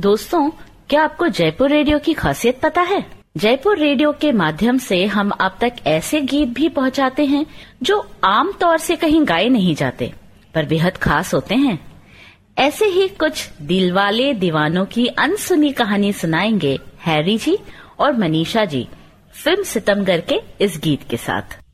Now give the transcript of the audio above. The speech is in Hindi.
दोस्तों, क्या आपको जयपुर रेडियो की खासियत पता है? जयपुर रेडियो के माध्यम से हम आप तक ऐसे गीत भी पहुंचाते हैं जो आम तौर से कहीं गाए नहीं जाते, पर बेहद खास होते हैं। ऐसे ही कुछ दिलवाले दीवानों की अनसुनी कहानी सुनाएंगे हैरी जी और मनीषा जी फिल्म सितमगर के इस गीत के साथ।